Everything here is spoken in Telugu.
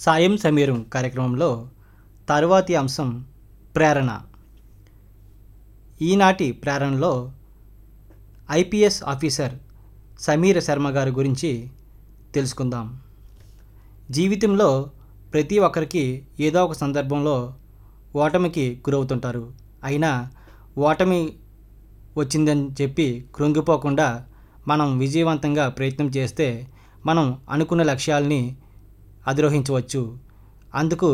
సాయం సమీరం కార్యక్రమంలో తరువాతి అంశం ప్రేరణ. ఈనాటి ప్రేరణలో ఐపీఎస్ ఆఫీసర్ సమీర శర్మ గారి గురించి తెలుసుకుందాం. జీవితంలో ప్రతి ఒక్కరికి ఏదో ఒక సందర్భంలో ఓటమికి గురవుతుంటారు. అయినా ఓటమి వచ్చిందని చెప్పి కృంగిపోకుండా మనం విజయవంతంగా ప్రయత్నం చేస్తే మనం అనుకున్న లక్ష్యాల్ని అధిరోహించవచ్చు. అందుకు